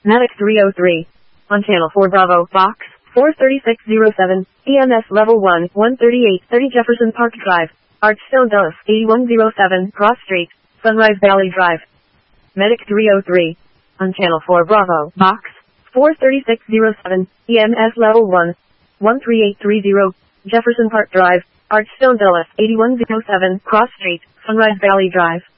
Medic 303. On Channel 4 Bravo, Box 43607, EMS Level 1, 13830 Jefferson Park Drive, Archstone, Dulles, 8107, Cross Street, Sunrise Valley Drive. Medic 303. On Channel 4 Bravo, Box 43607, EMS Level 1, 13830, Jefferson Park Drive, Archstone, Dulles, 8107, Cross Street, Sunrise Valley Drive.